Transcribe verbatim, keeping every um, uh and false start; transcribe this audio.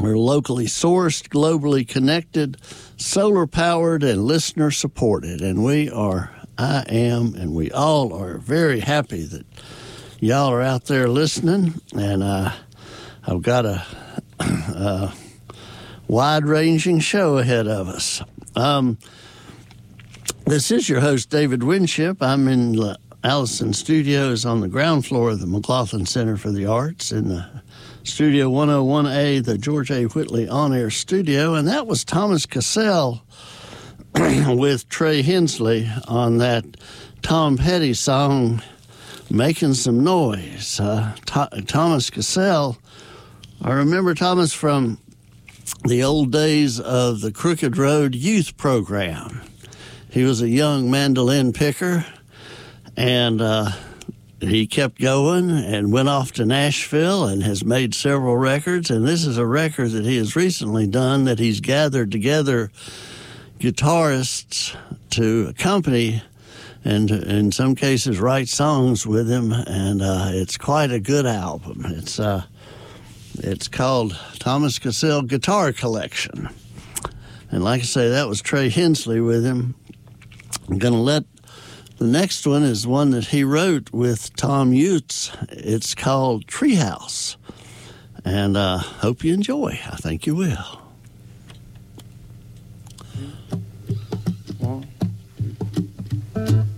We're locally sourced, globally connected, solar-powered, and listener-supported. And we are, I am, and we all are very happy that y'all are out there listening. And uh, I've got a, a wide-ranging show ahead of us. Um, this is your host, David Winship. I'm in the Allison Studios on the ground floor of the McLaughlin Center for the Arts in the Studio one oh one A, the George A. Whitley on-air studio. And that was Thomas Cassell with Trey Hensley on that Tom Petty song, Making Some Noise. Uh, Th- Thomas Cassell, I remember Thomas from the old days of the Crooked Road Youth Program. He was a young mandolin picker, and uh, he kept going and went off to Nashville and has made several records. And this is a record that he has recently done that he's gathered together guitarists to accompany and in some cases write songs with him. And uh, it's quite a good album. It's uh, it's called Thomas Cassell Guitar Collection. And like I say, that was Trey Hensley with him. I'm going to let the next one is one that he wrote with Tom Utes. It's called Treehouse. And I uh, hope you enjoy. I think you will.